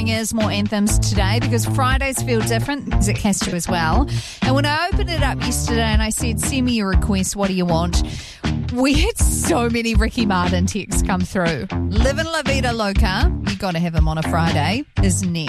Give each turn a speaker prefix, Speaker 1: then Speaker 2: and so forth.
Speaker 1: Is more anthems today because Fridays feel different. It has to as well. And when I opened it up yesterday and I said, send me your request, what do you want? We had so many Ricky Martin texts come through. Livin' La Vida Loca, you got to have him on a Friday, is next.